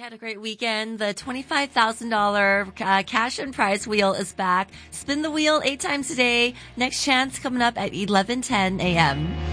had a great weekend. The $25,000 cash and prize wheel is back. Spin the wheel 8 times a day. Next chance coming up at 11:10 a.m.